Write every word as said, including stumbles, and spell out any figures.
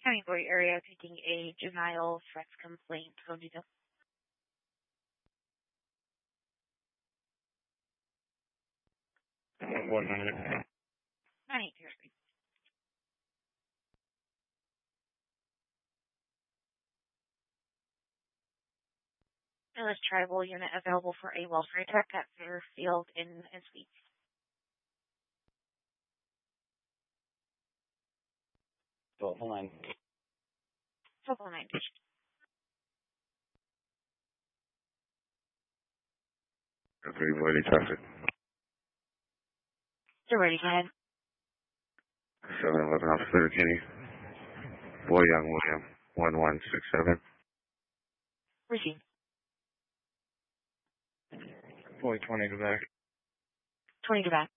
County area taking a juvenile threats complaint from details. One hundred. Nine eight zero three. Village Tribal Unit available for a welfare tech at Fairfield in and Suites. Twelve nine. Twelve nine. Everybody traffic. You're ready, go ahead. Seven eleven Officer Kenny. Boy Young William. One one six seven. Receive. Boy twenty to back. Twenty to back.